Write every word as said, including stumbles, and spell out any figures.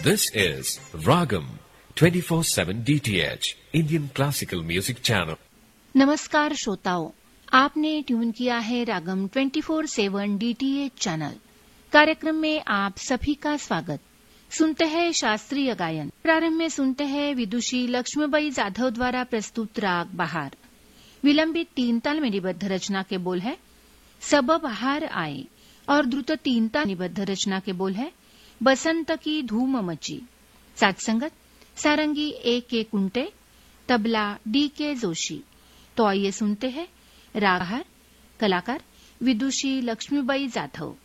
This is Ragam twenty-four seven D T H Indian Classical Music Channel. नमस्कार श्रोताओं, आपने tune KIA है रागम चौबीस सात डीटीएच चैनल। कार्यक्रम में आप सभी का स्वागत। सुनते हैं शास्त्रीय गायन। प्रारंभ में सुनते हैं विदुषी लक्ष्मीबाई जाधव द्वारा प्रस्तुत राग बहार। विलंबित तीन ताल में निबद्ध रचना के बोल है सब बहार आए और द्रुत तीन ताल निबद्ध रचना के बोल है बसंत की धूम मची। साथ संगत सारंगी ए के कुंटे, तबला डी के जोशी। तो आइए सुनते हैं राग बहार। कलाकार विदुषी लक्ष्मीबाई जाधव।